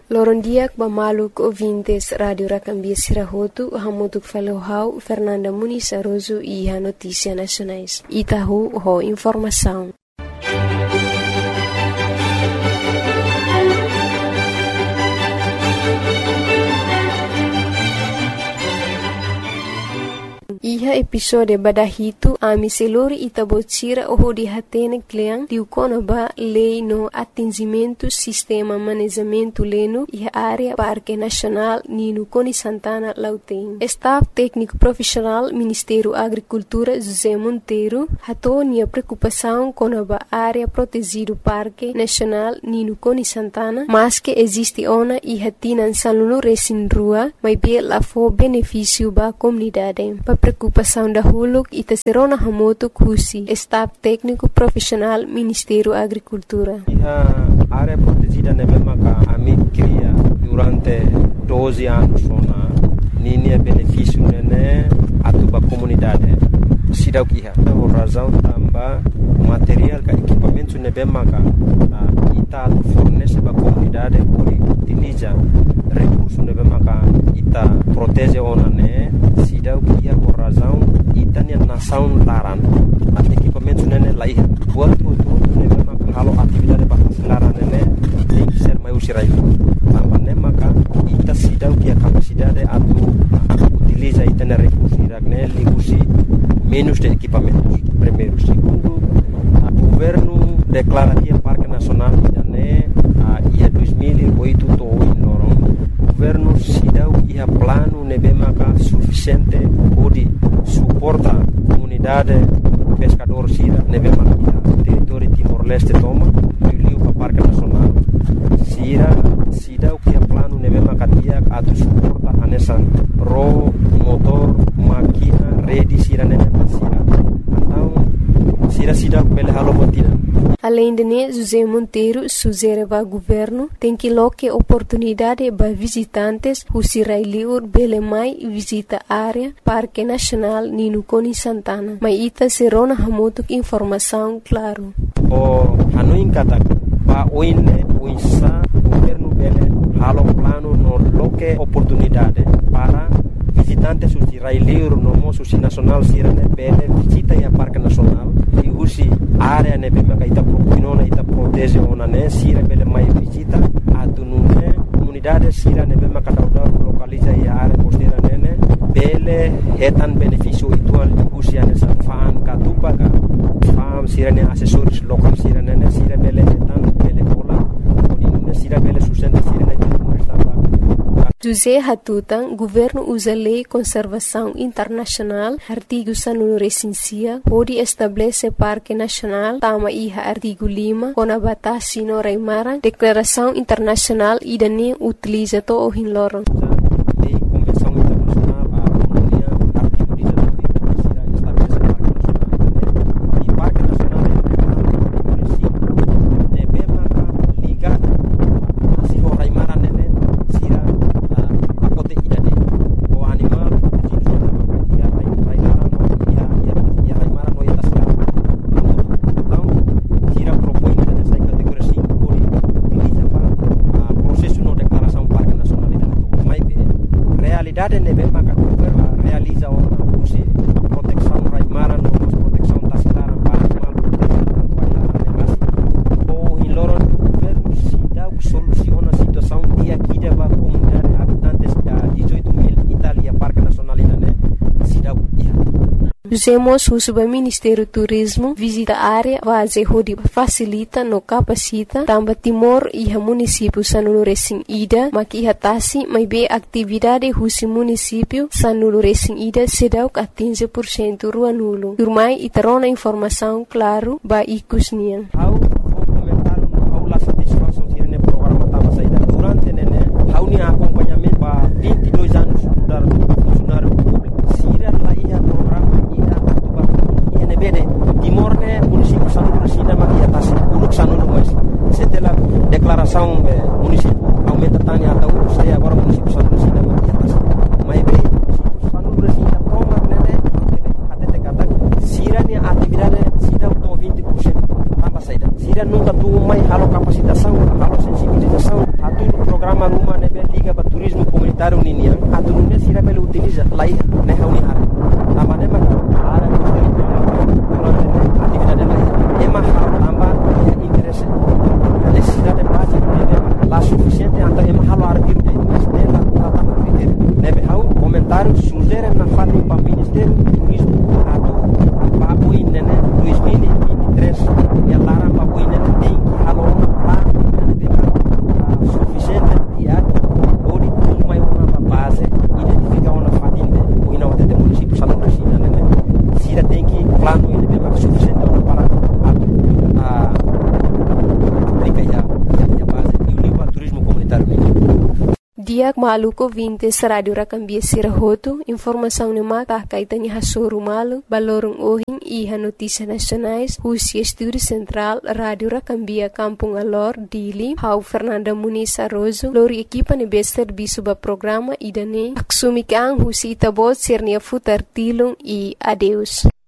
Lorondiak Bamaluk ouvintes Rádio Racambia Sirahotu, Hamutuk Falohau, Fernanda Muniz Aroso e a Notícia Nacionais. Itahu, ho informação. Iha episode badahito ami selori itabotira oho di hatene kleang diukona ba lei no atingimento sistema manejamento leno iha área Parque Nacional Nino Coni Santana Lauteng. Staff técnico profissional Ministério Agricultura José Monteiro hatou nia preocupação com a área protegido Parque Nacional Nino Coni Santana, mas que existe ona iha tinan salunu resin rua, mas bem lá for benefício ba comunidade. Preocupação da Huluk e Tesserona Hamoto Kusi, Staff Técnico Profissional Ministério Agricultura. A área protegida na mesma que a mim cria durante 12 anos na linha benefício né a tua comunidade. Sidau kiha, por razão também material que equipamentos na mesma que ita fornece para a comunidade por utiliza recursos na mesma que ita protege ona né. Sidau kiha por razão ita nia nação laran equipamentos nene lá ia buat tudo nene maka halo atividade para laran nene tem que ser mais usirai também nene maka ita sidau kiha capacidade atu utiliza ita na recursos iragne ligusi menos de equipamentos primeiro segundo a governo declara que o Parque Nacional né ia 2008 to in loron governo sidau ia plano nebe maka suficiente pode suporta comunidade pescador sira nebe maka território Timor-Leste toma liu para Parque Nacional sira sidau ia plano nebe maka dia atu suporta anesan ro motor máquina rede sira nebe sira então sira sidau pele halo botina. Além de José Monteiro sugere ao governo tem que loque oportunidade para visitantes who sirailiur belemai visita área Parque Nacional Nino Coni Santana. Mas ita serona hamotuk informação claro. O hanuin kata pa oine uisa governo bele halo plano no loque oportunidade para visitantes who sirailiur no moço nacional sirane bele visita ya Parque Nacional e usi área ne bema ita propinona ita protege ona ne sira bele mai visita atunune comunidade sira ne bema kadauda localiza ya área costeira nene bele etan benefício ituan usia ne fan katupa ka fam sira ne assessores local sira nene sira bele etan bele pola odine sira bele sustenta sira ne José Hatutan, governo usa lei conservação internacional, artigo sanunu recensia, pode estabelecer Parque Nacional, tama iha artigo 5, com a batasi no Reimaran, declaração internacional e dani utiliza to o hinloron. realiza uma proteção raimara, proteção das claras para animal, ou em loro governo cidade soluciona a situação e aqui deva a comunidade habitantes da 18.000 Itália Parque Nacional né cidade. Usemos o Ministério do Turismo visita a área base onde facilita no capacita também Timor e o município sanulu recém ida maki hatasi mai be atividade husi município sanulu recém ida sedau 15% rua nulo. Turmai itarona informação claro ba ikusnian. How comentar how la satisfação tirene programa tava saída durante nene how ni acompanhamento ba 22 anos mudar funcionário público. Sira lá ia programa bede Timor ne município sanulu sida maki atas uluk sanulu mas setelah declaração município aumenta tanya atau saya agora município sanulu sida maki atas mai be sanulu sida promar nene até kata sira ni atividade sida to 20% tambah saida sira nunca tu mai halo kapasitação halo sensibilização atu programa rumah nebe liga para turismo comunitário ninian atu nunia sira bele utiliza lai ne hauni hara nama ne maka ara durante atividade lai ema hamba ya interesse necessidade básica nebe lá suficiente anta ema halo artir de ministério la tama critério nebe hau comentário sugere na fali para ministério turismo atu pa boi nene 2023 ya lara pa boi nene tem que halo pa suficiente diário ou de tudo mais uma base identificar uma fatinde ou ina wate de município salão da China né sira tem que plano ele tem mais suficiente para aplicar a base e o livro turismo comunitário Diak maluko 20 Radio Rakambia Sirahoto, informação ni maka kaitannya hasuru malu, balorong ohing iha notícias nacionais, Rusia Estúdio Central, Radio Rakambia Kampung Alor, Dili, Hau Fernanda Muniz Arrozo, lori equipa ni bester bisuba programa idane, aksumikang Rusia itabot sirnia futar tilung e adeus.